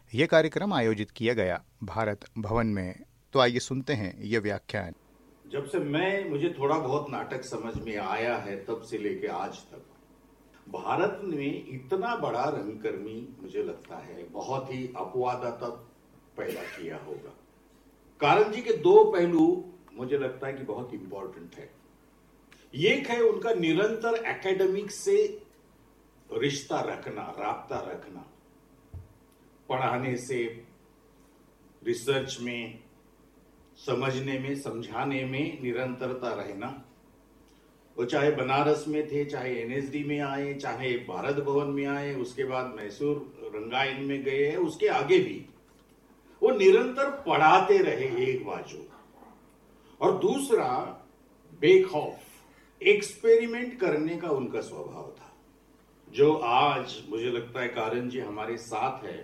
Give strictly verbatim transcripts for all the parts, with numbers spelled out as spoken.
ये कार्यक्रम आयोजित किया गया भारत भवन में। तो आइए सुनते हैं ये व्याख्यान। जब से मैं मुझे थोड़ा बहुत नाटक समझ में आया है तब से लेके आज तक भारत में इतना बड़ा रंगकर्मी मुझे लगता है बहुत ही अपवादात्मक पैदा किया होगा। कारण जी के दो पहलू मुझे लगता है कि बहुत इंपॉर्टेंट है। एक है उनका निरंतर एकेडमिक से रिश्ता रखना, राब्ता रखना, पढ़ाने से, रिसर्च में, समझने में, समझाने में निरंतरता रहना। वो चाहे बनारस में थे, चाहे एनएसडी में आए, चाहे भारत भवन में आए, उसके बाद मैसूर रंगायन में गए हैं, उसके आगे भी वो निरंतर पढ़ाते रहे एक बाजू, और दूसरा बेखौफ एक्सपेरिमेंट करने का उनका स्वभाव था, जो आज मुझे लगता है कारण जी हमारे साथ है।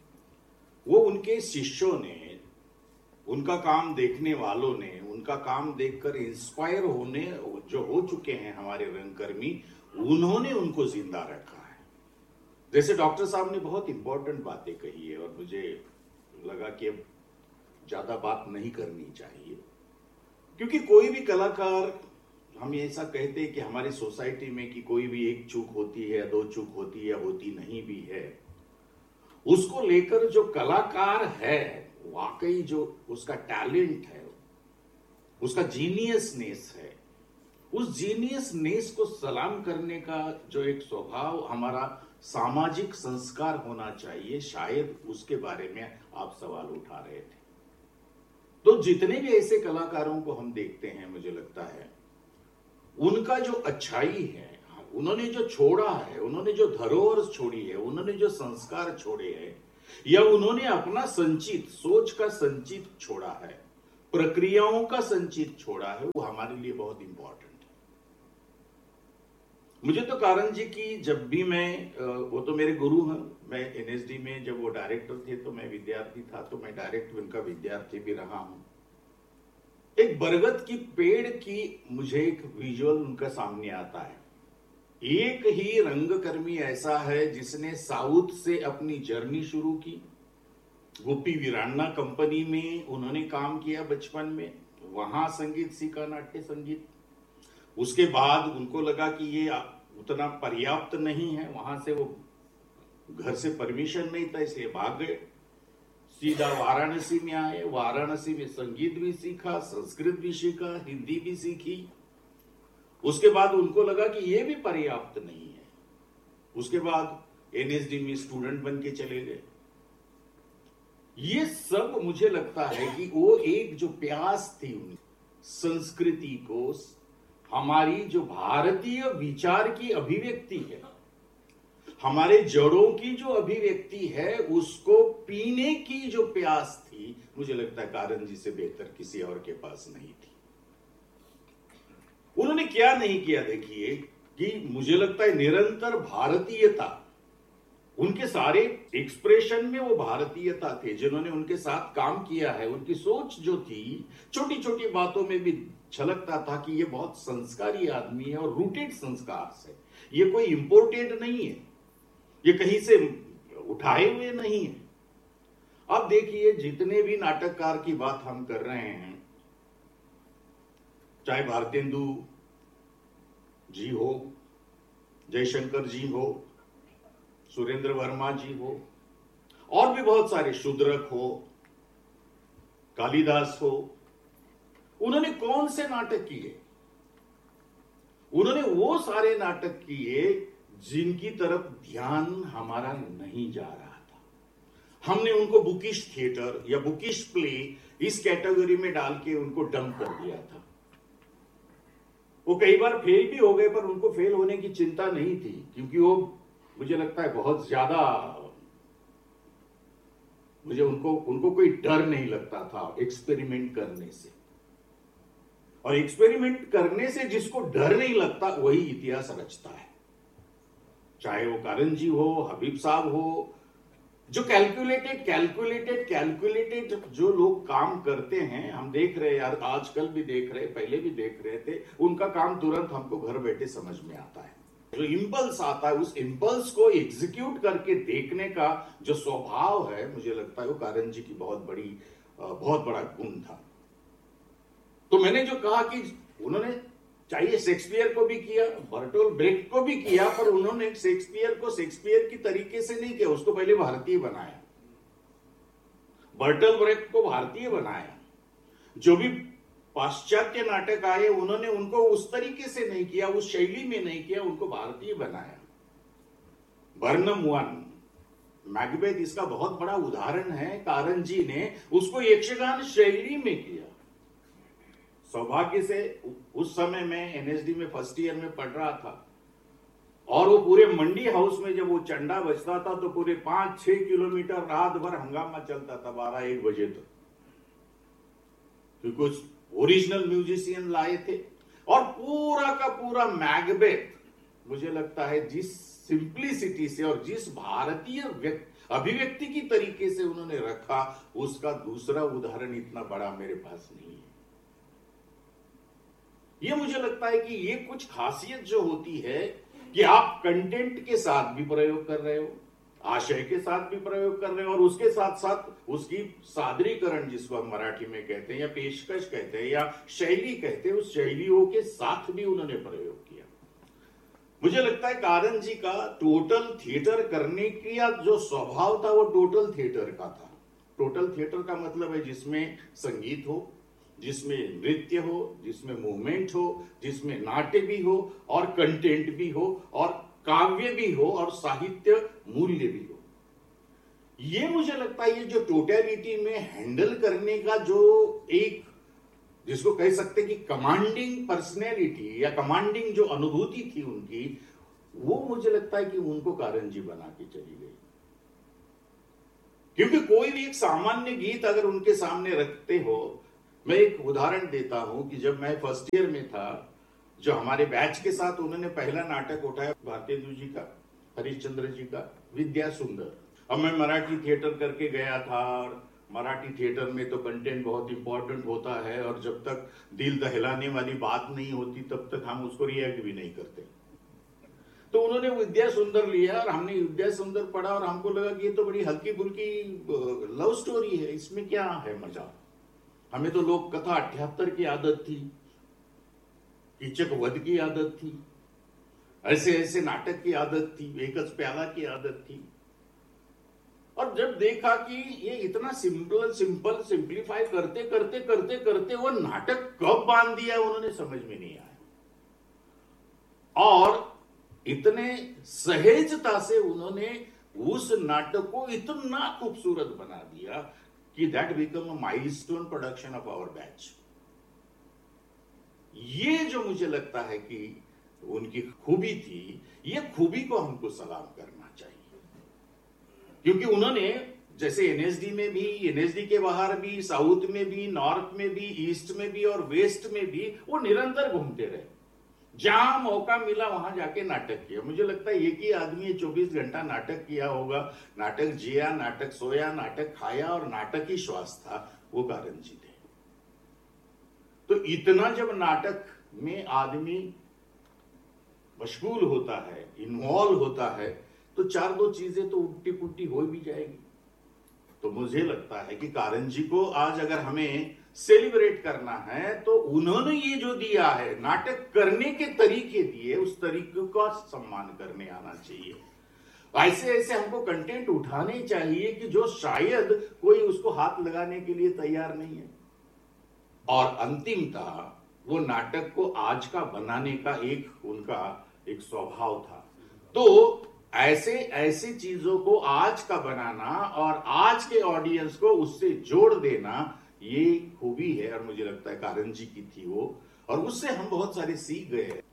वो उनके शिष्यों ने, उनका काम देखने वालों ने, उनका काम देखकर इंस्पायर होने जो हो चुके हैं हमारे रंगकर्मी, उन्होंने उनको जिंदा रखा है। जैसे डॉक्टर साहब ने बहुत इंपॉर्टेंट बातें कही है और मुझे लगा कि अब ज्यादा बात नहीं करनी चाहिए, क्योंकि कोई भी कलाकार, हम ऐसा कहते हैं कि हमारी सोसाइटी में कि कोई भी एक चूक होती है, दो चूक होती है, होती नहीं भी है, उसको लेकर जो कलाकार है, वाकई जो उसका टैलेंट है, उसका जीनियसनेस है, उस जीनियसनेस को सलाम करने का जो एक स्वभाव हमारा सामाजिक संस्कार होना चाहिए, शायद उसके बारे में आप सवाल उठा रहे थे। तो जितने भी ऐसे कलाकारों को हम देखते हैं, मुझे लगता है उनका जो अच्छाई है, उन्होंने जो छोड़ा है, उन्होंने जो धरोहर छोड़ी है, उन्होंने जो संस्कार छोड़े हैं, या उन्होंने अपना संचित सोच का संचित छोड़ा है, प्रक्रियाओं का संचित छोड़ा है, वो हमारे लिए बहुत इंपॉर्टेंट है। मुझे तो कारण जी की जब भी मैं, वो तो मेरे गुरु हैं, मैं एनएसडी में जब वो डायरेक्टर थे तो मैं विद्यार्थी था, तो मैं डायरेक्ट उनका विद्यार्थी भी रहा हूं। एक बरगद की पेड़ की मुझे एक विजुअल उनका सामने आता है। एक ही रंगकर्मी ऐसा है जिसने साउथ से अपनी जर्नी शुरू की। गोपी वीरांगना कंपनी में उन्होंने काम किया बचपन में, वहां संगीत सीखा, नाट्य संगीत। उसके बाद उनको लगा कि ये उतना पर्याप्त नहीं है, वहां से वो, घर से परमिशन नहीं था इसलिए भाग गए, सीधा वाराणसी में आए। वाराणसी में संगीत भी सीखा, संस्कृत भी सीखा, हिंदी भी सीखी। उसके बाद उनको लगा कि यह भी पर्याप्त नहीं है, उसके बाद एनएसडी में स्टूडेंट बन के चले गए। ये सब मुझे लगता है कि वो एक जो प्यास थी उनकी संस्कृति को, हमारी जो भारतीय विचार की अभिव्यक्ति है, हमारे जड़ों की जो अभिव्यक्ति है, उसको पीने की जो प्यास थी, मुझे लगता है कारण जी से बेहतर किसी और के पास नहीं थी। उन्होंने क्या नहीं किया, देखिए कि मुझे लगता है निरंतर भारतीयता, उनके सारे एक्सप्रेशन में वो भारतीयता थे। जिन्होंने उनके साथ काम किया है, उनकी सोच जो थी, छोटी छोटी बातों में भी झलकता था कि ये बहुत संस्कारी आदमी है और रूटेड संस्कार से, ये कोई इंपोर्टेड नहीं है, ये कहीं से उठाए हुए नहीं है। अब देखिए जितने भी नाटककार की बात हम कर रहे हैं, चाहे भारतेंदु जी हो, जयशंकर जी हो, सुरेंद्र वर्मा जी हो, और भी बहुत सारे, शूद्रक हो, कालिदास हो, उन्होंने कौन से नाटक किए? उन्होंने वो सारे नाटक किए जिनकी तरफ ध्यान हमारा नहीं जा रहा था। हमने उनको बुकिश थिएटर या बुकिश प्ले इस कैटेगरी में डाल के उनको डंप कर दिया था। वो कई बार फेल भी हो गए, पर उनको फेल होने की चिंता नहीं थी, क्योंकि वो, मुझे लगता है बहुत ज्यादा, मुझे उनको उनको कोई डर नहीं लगता था एक्सपेरिमेंट करने से। और एक्सपेरिमेंट करने से जिसको डर नहीं लगता वही इतिहास रचता है। चाहे वो कारण जी हो, हबीब साहब हो, जो कैलकुलेटेड कैलकुलेटेड कैलकुलेटेड जो लोग काम करते हैं, हम देख रहे यार, आजकल भी देख रहे, पहले भी देख रहे थे, उनका काम तुरंत हमको घर बैठे समझ में आता है। जो इम्पल्स आता है उस इम्पल्स को एग्जीक्यूट करके देखने का जो स्वभाव है, मुझे लगता है वो कारण जी की बहुत बड़ी बहुत बड़ा गुण था। तो मैंने जो कहा कि उन्होंने चाहिए शेक्सपियर को भी किया, बर्टोल्ट ब्रेख्ट को भी किया, पर उन्होंने शेक्सपियर को शेक्सपियर की तरीके से नहीं किया, उसको पहले भारतीय बनाया, बर्टोल्ट ब्रेख्ट को भारतीय बनाया। जो भी पाश्चात्य नाटक आए उन्होंने उनको उस तरीके से नहीं किया, उस शैली में नहीं किया, उनको भारतीय बनाया। बर्नम वन, मैकबेथ इसका बहुत बड़ा उदाहरण है। कारण जी ने उसको यक्षगान शैली में किया। सौभाग्य से उस समय में एनएसडी में फर्स्ट ईयर में पढ़ रहा था और वो पूरे मंडी हाउस में जब वो चंडा बजता था तो पूरे पांच छह किलोमीटर रात भर हंगामा चलता था, बारह एक बजे तक, तो कुछ ओरिजिनल म्यूजिशियन लाए थे और पूरा का पूरा मैकबेथ मुझे लगता है जिस सिंप्लिसिटी से और जिस भारतीय अभिव्यक्ति की तरीके से उन्होंने रखा, उसका दूसरा उदाहरण इतना बड़ा मेरे पास नहीं है। ये मुझे लगता है कि ये कुछ खासियत जो होती है कि आप कंटेंट के साथ भी प्रयोग कर रहे हो, आशय के साथ भी प्रयोग कर रहे हो और उसके साथ साथ उसकी सादरीकरण जिसको हम मराठी में कहते हैं या पेशकश कहते हैं या शैली कहते हैं, उस शैलियों के साथ भी उन्होंने प्रयोग किया। मुझे लगता है कारण जी का टोटल थिएटर करने का जो स्वभाव था वो टोटल थिएटर का था। टोटल थिएटर का मतलब है जिसमें संगीत हो, जिसमें नृत्य हो, जिसमें मूवमेंट हो, जिसमें नाट्य भी हो और कंटेंट भी हो और काव्य भी हो और साहित्य मूल्य भी हो। ये मुझे लगता है ये जो टोटलिटी में हैंडल करने का जो एक जिसको कह सकते हैं कि कमांडिंग पर्सनैलिटी या कमांडिंग जो अनुभूति थी उनकी, वो मुझे लगता है कि उनको कारण जी बना के चली गई। क्योंकि कोई भी एक सामान्य गीत अगर उनके सामने रखते हो, मैं एक उदाहरण देता हूं कि जब मैं फर्स्ट ईयर में था, जो हमारे बैच के साथ उन्होंने पहला नाटक उठाया भारतेंदु जी का, हरिश्चंद्र जी का विद्या सुंदर। अब मैं मराठी थिएटर करके गया था और मराठी थिएटर में तो कंटेंट बहुत इंपॉर्टेंट होता है और जब तक दिल दहलाने वाली बात नहीं होती तब तक हम उसको रिएक्ट भी नहीं करते। तो उन्होंने विद्या सुंदर लिया और हमने विद्या सुंदर पढ़ा और हमको लगा कि ये तो बड़ी हल्की फुल्की लव स्टोरी है, इसमें क्या है मजा। हमें तो लोक कथा अठहत्तर की आदत थी, कीचक वध की आदत थी, ऐसे ऐसे नाटक की आदत थी, एकच प्याला की आदत थी। और जब देखा कि ये इतना सिंपल सिंपल सिंप्लीफाई करते करते करते करते वो नाटक कब बांध दिया उन्होंने समझ में नहीं आया और इतने सहजता से उन्होंने उस नाटक को इतना खूबसूरत बना दिया कि that become a milestone production of our batch. ये जो मुझे लगता है कि उनकी खूबी थी, ये खूबी को हमको सलाम करना चाहिए। क्योंकि उन्होंने जैसे एनएसडी में भी, एनएसडी के बाहर भी, साउथ में भी, नॉर्थ में भी, ईस्ट में भी और वेस्ट में भी वो निरंतर घूमते रहे। जहां मौका मिला वहां जाके नाटक किया। मुझे लगता है एक ही आदमी चौबीस घंटा नाटक किया होगा, नाटक जिया, नाटक सोया, नाटक खाया और नाटक ही श्वास था, वो कारण जी थे। तो इतना जब नाटक में आदमी मशगूल होता है, इन्वॉल्व होता है, तो चार दो चीजें तो उल्टी पुल्टी हो भी जाएगी। तो मुझे लगता है कि कारण जी को आज अगर हमें सेलिब्रेट करना है तो उन्होंने ये जो दिया है, नाटक करने के तरीके दिए, उस तरीके का सम्मान करने आना चाहिए। ऐसे ऐसे हमको कंटेंट उठाने चाहिए कि जो शायद कोई उसको हाथ लगाने के लिए तैयार नहीं है। और अंतिमतः वो नाटक को आज का बनाने का एक उनका एक स्वभाव था। तो ऐसे ऐसे चीजों को आज का बनाना और आज के ऑडियंस को उससे जोड़ देना, ये खूबी है और मुझे लगता है कारण जी की थी वो, और उससे हम बहुत सारे सीख गए हैं।